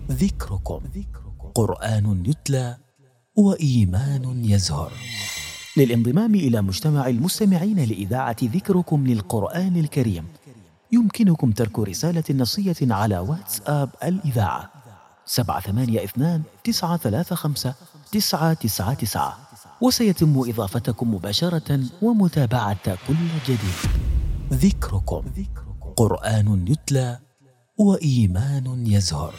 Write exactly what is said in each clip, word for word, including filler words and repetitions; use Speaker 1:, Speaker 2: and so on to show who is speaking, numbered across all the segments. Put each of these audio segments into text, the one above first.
Speaker 1: ذكركم قرآن يتلى وإيمان يزهر. للانضمام إلى مجتمع المستمعين لإذاعة ذكركم للقرآن الكريم يمكنكم ترك رسالة نصية على واتساب الإذاعة سبعة ثمانية اثنان تسعة ثلاثة خمسة تسعة تسعة تسعة، وسيتم إضافتكم مباشرة ومتابعة كل جديد. ذكركم قرآن يتلى وإيمان يزهر.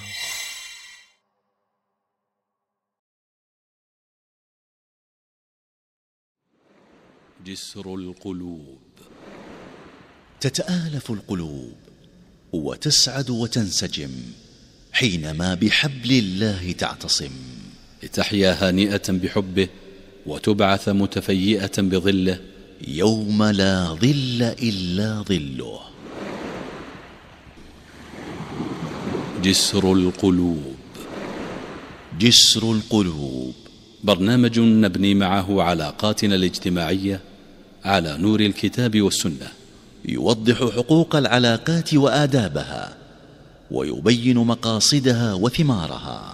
Speaker 2: جسر القلوب.
Speaker 3: تتآلف القلوب وتسعد وتنسجم حينما بحبل الله تعتصم،
Speaker 2: لتحيا هانئة بحبه وتبعث متفيئة بظله
Speaker 3: يوم لا ظل إلا ظله.
Speaker 2: جسر القلوب.
Speaker 3: جسر القلوب
Speaker 2: برنامج نبني معه علاقاتنا الاجتماعية على نور الكتاب والسنة،
Speaker 3: يوضح حقوق العلاقات وآدابها ويبين مقاصدها وثمارها.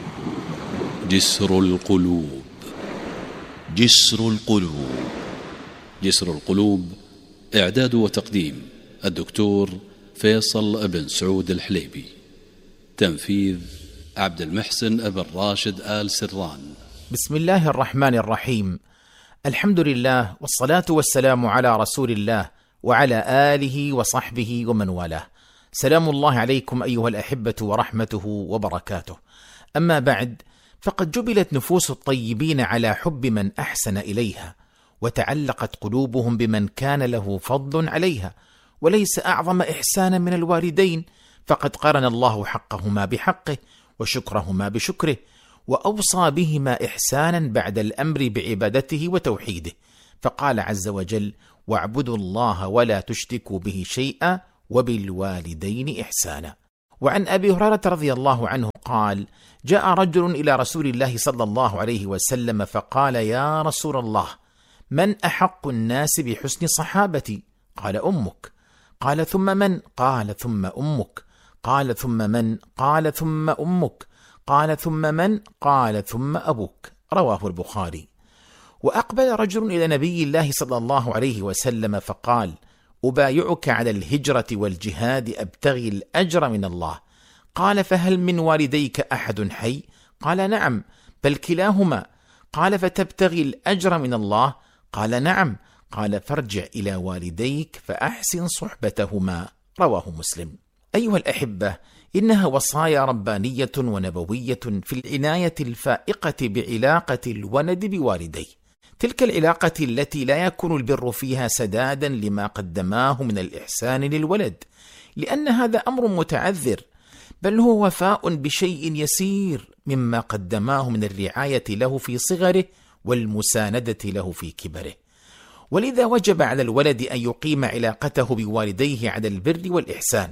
Speaker 2: جسر القلوب.
Speaker 3: جسر القلوب.
Speaker 2: جسر القلوب إعداد وتقديم الدكتور فيصل بن سعود الحليبي، تنفيذ عبد المحسن ابن راشد آل سران.
Speaker 4: بسم الله الرحمن الرحيم. الحمد لله والصلاة والسلام على رسول الله وعلى آله وصحبه ومن والاه. سلام الله عليكم أيها الأحبة ورحمته وبركاته. أما بعد، فقد جبلت نفوس الطيبين على حب من أحسن إليها، وتعلقت قلوبهم بمن كان له فضل عليها، وليس أعظم إحسانا من الوالدين، فقد قرن الله حقهما بحقه وشكرهما بشكره، وأوصى بهما إحسانا بعد الأمر بعبادته وتوحيده، فقال عز وجل: واعبدوا الله ولا تشركوا به شيئا وبالوالدين إحسانا. وعن أبي هريرة رضي الله عنه قال: جاء رجل إلى رسول الله صلى الله عليه وسلم فقال: يا رسول الله، من أحق الناس بحسن صحابتي؟ قال: أمك. قال: ثم من؟ قال: ثم أمك. قال: ثم من؟ قال: ثم أمك. قال: ثم من؟ قال: ثم أبوك. رواه البخاري. وأقبل رجل إلى نبي الله صلى الله عليه وسلم فقال: أبايعك على الهجرة والجهاد أبتغي الأجر من الله. قال: فهل من والديك أحد حي؟ قال: نعم، بل كلاهما. قال: فتبتغي الأجر من الله؟ قال: نعم. قال: فارجع إلى والديك فأحسن صحبتهما. رواه مسلم. أيها الأحبة، إنها وصايا ربانية ونبوية في العناية الفائقة بعلاقة الولد بوالديه، تلك العلاقة التي لا يكون البر فيها سدادا لما قدماه من الإحسان للولد، لأن هذا أمر متعذر، بل هو وفاء بشيء يسير مما قدماه من الرعاية له في صغره والمساندة له في كبره. ولذا وجب على الولد أن يقيم علاقته بوالديه على البر والإحسان،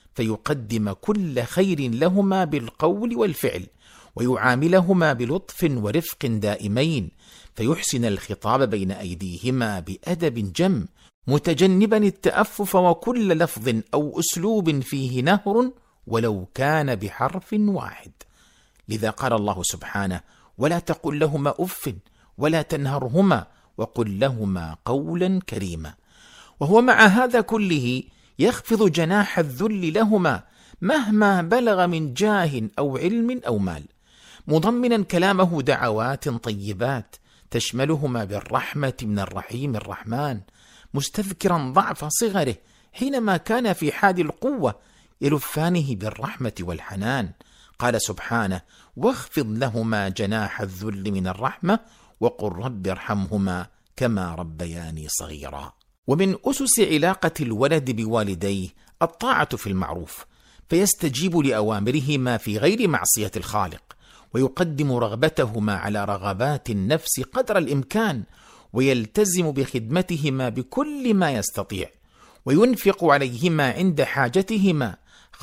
Speaker 4: فيقدم كل خير لهما بالقول والفعل، ويعاملهما بلطف ورفق دائمين، فيحسن الخطاب بين أيديهما بأدب جم، متجنبا التأفف وكل لفظ أو أسلوب فيه نهر ولو كان بحرف واحد. لذا قال الله سبحانه: ولا تقل لهما أف ولا تنهرهما وقل لهما قولا كريما. وهو مع هذا كله يخفض جناح الذل لهما مهما بلغ من جاه أو علم أو مال، مضمنا كلامه دعوات طيبات تشملهما بالرحمة من الرحيم الرحمن، مستذكرا ضعف صغره حينما كان في حال القوة يلفانه بالرحمة والحنان. قال سبحانه: واخفض لهما جناح الذل من الرحمة وقل رب ارحمهما كما ربياني صغيرا. ومن أسس علاقة الولد بوالديه الطاعة في المعروف، فيستجيب لأوامرهما في غير معصية الخالق، ويقدم رغبتهما على رغبات النفس قدر الإمكان، ويلتزم بخدمتهما بكل ما يستطيع، وينفق عليهما عند حاجتهما،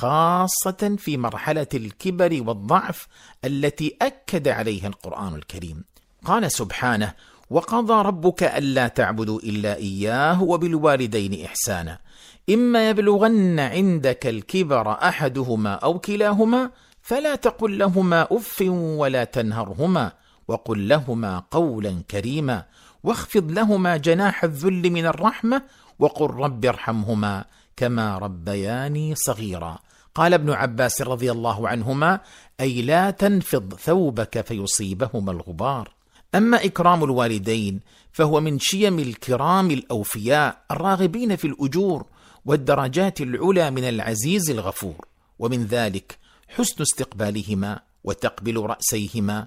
Speaker 4: خاصة في مرحلة الكبر والضعف التي أكد عليها القرآن الكريم. قال سبحانه: وقضى ربك ألا تعبدوا إلا إياه وبالوالدين إحسانا إما يبلغن عندك الكبر أحدهما أو كلاهما فلا تقل لهما أف ولا تنهرهما، وقل لهما قولا كريما، واخفض لهما جناح الذل من الرحمة، وقل رب ارحمهما كما ربياني صغيرا. قال ابن عباس رضي الله عنهما: أي لا تنفض ثوبك فيصيبهما الغبار. أما إكرام الوالدين فهو من شيم الكرام الأوفياء الراغبين في الأجور والدرجات العلى من العزيز الغفور، ومن ذلك حسن استقبالهما وتقبل رأسيهما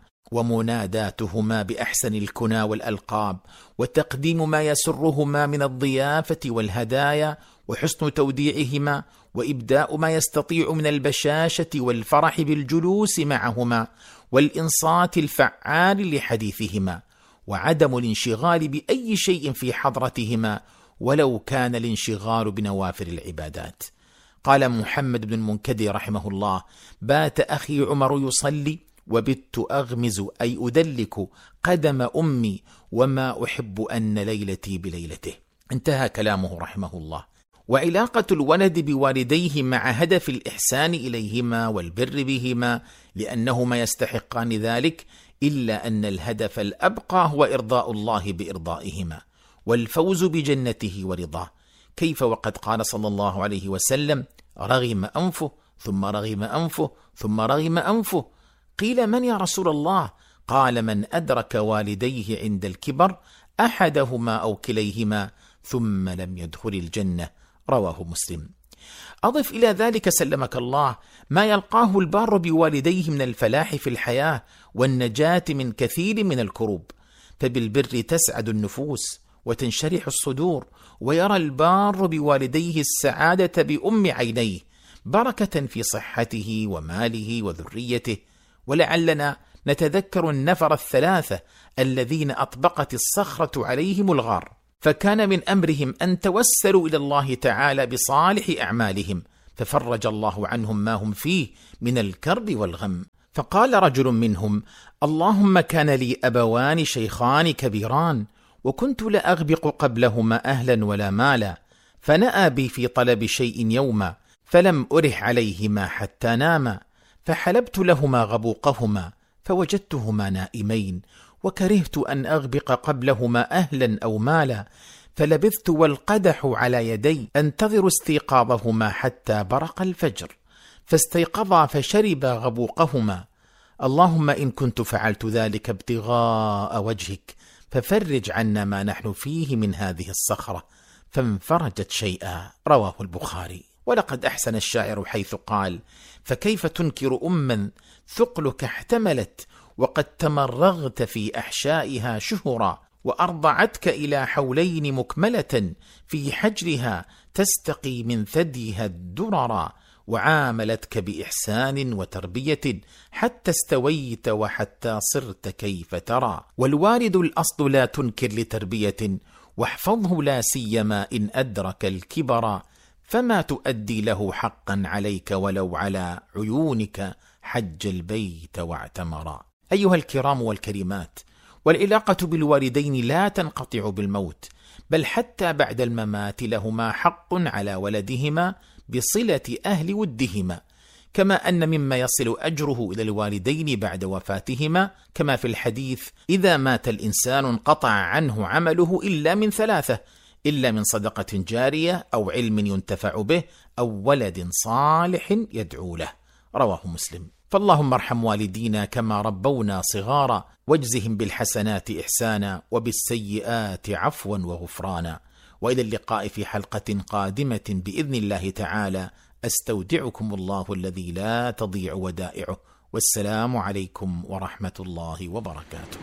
Speaker 4: ومناداتهما بأحسن الكنى والألقاب، وتقديم ما يسرهما من الضيافة والهدايا، وحسن توديعهما، وإبداء ما يستطيع من البشاشة والفرح بالجلوس معهما، والإنصات الفعال لحديثهما، وعدم الانشغال بأي شيء في حضرتهما ولو كان الانشغال بنوافل العبادات. قال محمد بن المنكدر رحمه الله: بات أخي عمر يصلي وبت أغمز أي أدلك قدم أمي وما أحب أن ليلتي بليلته. انتهى كلامه رحمه الله. وعلاقة الولد بوالديه مع هدف الإحسان إليهما والبر بهما، لأنهما يستحقان ذلك، إلا أن الهدف الأبقى هو إرضاء الله بإرضائهما والفوز بجنته ورضاه. كيف وقد قال صلى الله عليه وسلم: رغم أنفه ثم رغم أنفه ثم رغم أنفه. قيل: من يا رسول الله؟ قال: من أدرك والديه عند الكبر، أحدهما أو كليهما، ثم لم يدخل الجنة. رواه مسلم. أضف إلى ذلك سلمك الله ما يلقاه البار بوالديه من الفلاح في الحياة والنجاة من كثير من الكروب، فبالبر تسعد النفوس وتنشرح الصدور، ويرى البار بوالديه السعادة بأم عينيه، بركة في صحته وماله وذريته. ولعلنا نتذكر النفر الثلاثة الذين أطبقت الصخرة عليهم الغار، فكان من أمرهم أن توسلوا إلى الله تعالى بصالح أعمالهم، ففرج الله عنهم ما هم فيه من الكرب والغم. فقال رجل منهم: اللهم كان لي أبوان شيخان كبيران، وكنت لا أغبق قبلهما أهلا ولا مالا، فنأى بي في طلب شيء يوما، فلم أرح عليهما حتى ناما، فحلبت لهما غبوقهما فوجدتهما نائمين، وكرهت أن أغبق قبلهما أهلا أو مالا، فلبثت والقدح على يدي أنتظر استيقاظهما حتى برق الفجر، فاستيقظا فشربا غبوقهما. اللهم إن كنت فعلت ذلك ابتغاء وجهك ففرج عنا ما نحن فيه من هذه الصخرة، فانفرجت شيئا. رواه البخاري. ولقد أحسن الشاعر حيث قال: فكيف تنكر أما ثقلك احتملت، وقد تمرغت في أحشائها شهرا، وأرضعتك إلى حولين مكملة، في حجرها تستقي من ثديها الدررا، وعاملتك بإحسان وتربية حتى استويت وحتى صرت كيف ترى. والوالد الأصل لا تنكر لتربية، واحفظه لا سيما إن أدرك الكبر، فما تؤدي له حقا عليك ولو على عيونك حج البيت واعتمرا. أيها الكرام والكريمات، والعلاقة بالوالدين لا تنقطع بالموت، بل حتى بعد الممات لهما حق على ولدهما بصلة أهل ودهما، كما أن مما يصل أجره إلى الوالدين بعد وفاتهما، كما في الحديث: إذا مات الإنسان انقطع عنه عمله إلا من ثلاثة، إلا من صدقة جارية أو علم ينتفع به أو ولد صالح يدعو له. رواه مسلم. فاللهم ارحم والدينا كما ربونا صغارا، واجزهم بالحسنات إحسانا وبالسيئات عفوا وغفرانا. وإلى اللقاء في حلقة قادمة بإذن الله تعالى، أستودعكم الله الذي لا تضيع ودائعه، والسلام عليكم ورحمة الله وبركاته.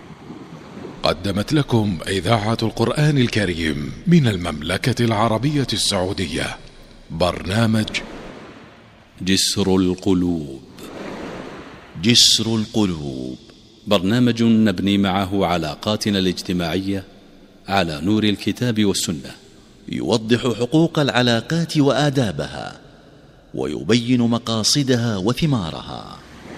Speaker 5: قدمت لكم إذاعة القرآن الكريم من المملكة العربية السعودية برنامج
Speaker 2: جسر القلوب.
Speaker 3: جسر القلوب،
Speaker 2: برنامج نبني معه علاقاتنا الاجتماعية على نور الكتاب والسنة،
Speaker 3: يوضح حقوق العلاقات وآدابها، ويبين مقاصدها وثمارها.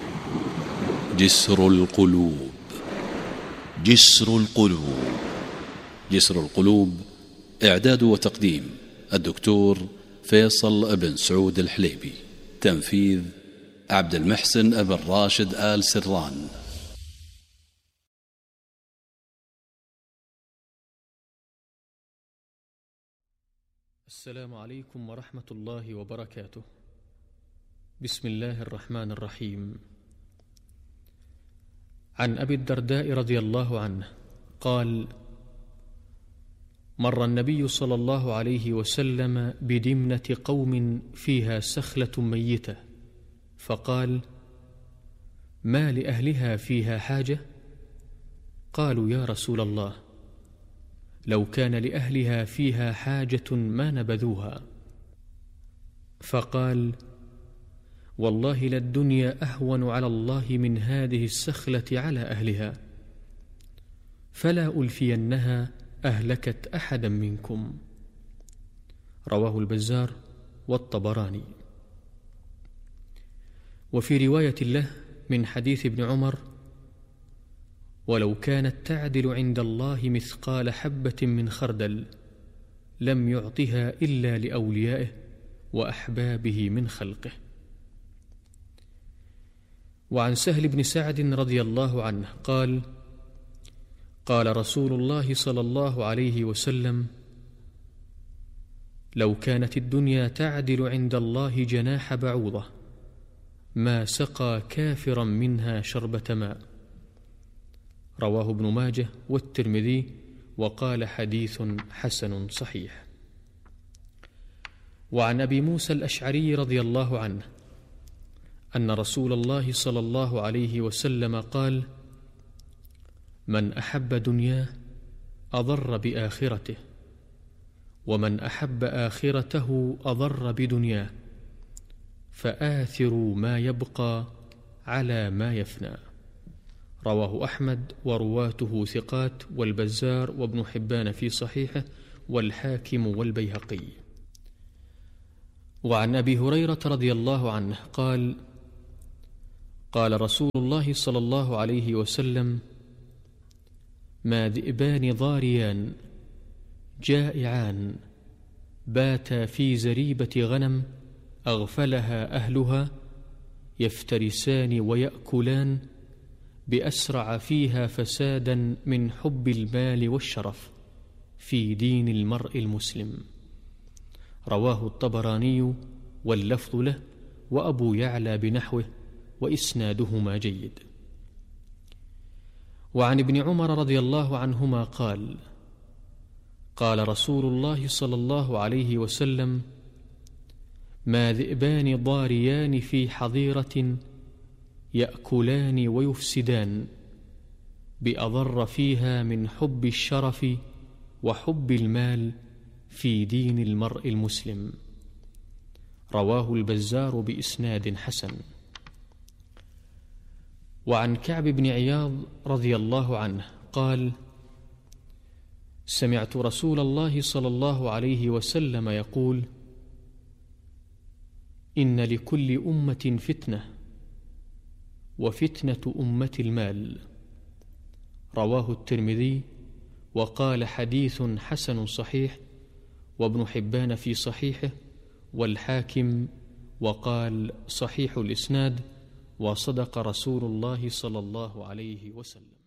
Speaker 2: جسر القلوب.
Speaker 3: جسر القلوب.
Speaker 2: جسر القلوب، إعداد وتقديم الدكتور فيصل بن سعود الحليبي. تنفيذ عبد المحسن بن راشد آل سران.
Speaker 6: السلام عليكم ورحمة الله وبركاته. بسم الله الرحمن الرحيم. عن أبي الدرداء رضي الله عنه قال: مر النبي صلى الله عليه وسلم بدمنة قوم فيها سخلة ميتة، فقال: ما لأهلها فيها حاجة؟ قالوا: يا رسول الله، لو كان لأهلها فيها حاجة ما نبذوها. فقال: والله للدنيا أهون على الله من هذه السخلة على أهلها، فلا ألفينها أهلكت أحدا منكم. رواه البزار والطبراني. وفي رواية له من حديث ابن عمر: ولو كانت تعدل عند الله مثقال حبة من خردل لم يعطها إلا لأوليائه وأحبابه من خلقه. وعن سهل بن سعد رضي الله عنه قال: قال رسول الله صلى الله عليه وسلم: لو كانت الدنيا تعدل عند الله جناح بعوضة ما سقى كافرا منها شربة ماء. رواه ابن ماجه والترمذي وقال: حديث حسن صحيح. وعن أبي موسى الأشعري رضي الله عنه أن رسول الله صلى الله عليه وسلم قال: من أحب دنياه أضر بآخرته، ومن أحب آخرته أضر بدنياه، فآثروا ما يبقى على ما يفنى. رواه أحمد ورواته ثقات، والبزار وابن حبان في صحيحه، والحاكم والبيهقي. وعن أبي هريرة رضي الله عنه قال: قال رسول الله صلى الله عليه وسلم: ما ذئبان ضاريان جائعان باتا في زريبة غنم أغفلها أهلها يفترسان ويأكلان بأسرع فيها فسادا من حب المال والشرف في دين المرء المسلم. رواه الطبراني واللفظ له، وأبو يعلى بنحوه، وإسنادهما جيد. وعن ابن عمر رضي الله عنهما قال: قال رسول الله صلى الله عليه وسلم: ما ذئبان ضاريان في حظيرة يأكلان ويفسدان بأضر فيها من حب الشرف وحب المال في دين المرء المسلم. رواه البزار بإسناد حسن. وعن كعب بن عياض رضي الله عنه قال: سمعت رسول الله صلى الله عليه وسلم يقول: إن لكل أمة فتنة، وفتنة أمة المال. رواه الترمذي وقال: حديث حسن صحيح، وابن حبان في صحيحه، والحاكم وقال: صحيح الإسناد، وصدق رسول الله صلى الله عليه وسلم.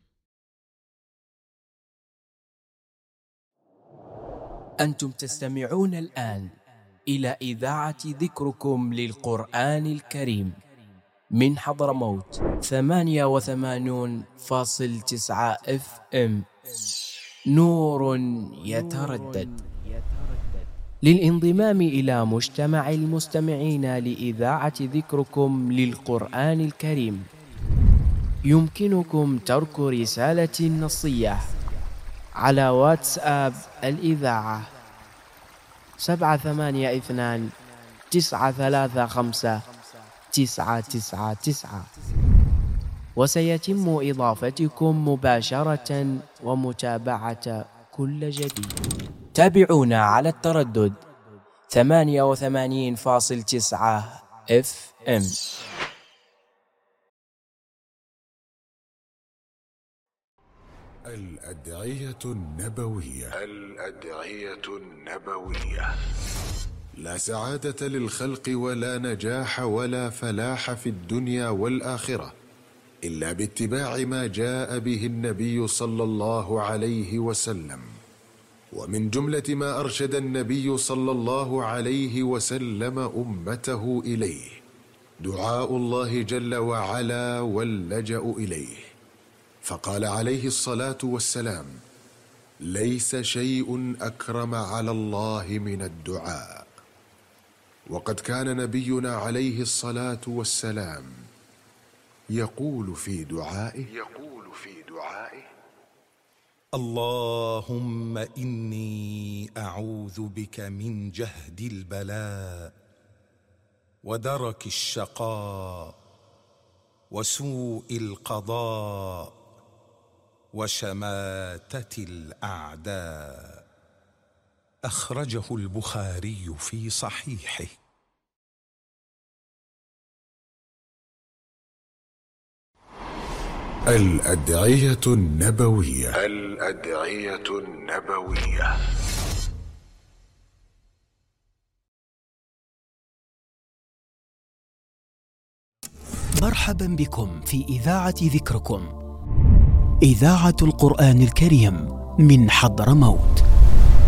Speaker 7: أنتم تستمعون الآن إلى إذاعة ذكركم للقرآن الكريم من حضرموت ثمانية وثمانون فاصل تسعة اف ام، نور يتردد. للانضمام إلى مجتمع المستمعين لإذاعة ذكركم للقرآن الكريم يمكنكم ترك رسالة نصية على واتساب الإذاعة سبعة ثمانية اثنان تسعة ثلاثة خمسة تسعة تسعة تسعة، وسيتم إضافتكم مباشرة ومتابعة كل جديد. تابعونا على التردد ثمانية وثمانين فاصل تسعة اف ام.
Speaker 8: الأدعية النبوية. الأدعية النبوية لا سعادة للخلق ولا نجاح ولا فلاح في الدنيا والآخرة إلا باتباع ما جاء به النبي صلى الله عليه وسلم. ومن جملة ما أرشد النبي صلى الله عليه وسلم أمته إليه دعاء الله جل وعلا واللجأ إليه، فقال عليه الصلاة والسلام: ليس شيء أكرم على الله من الدعاء. وقد كان نبينا عليه الصلاة والسلام يقول في دعائه يقول في دعائه
Speaker 9: اللهم إني أعوذ بك من جهد البلاء ودرك الشقاء وسوء القضاء وشماتة الأعداء. أخرجه البخاري في صحيحه.
Speaker 8: الأدعية النبوية. الأدعية النبوية.
Speaker 1: مرحبا بكم في إذاعة ذكركم، إذاعة القرآن الكريم من حضرموت.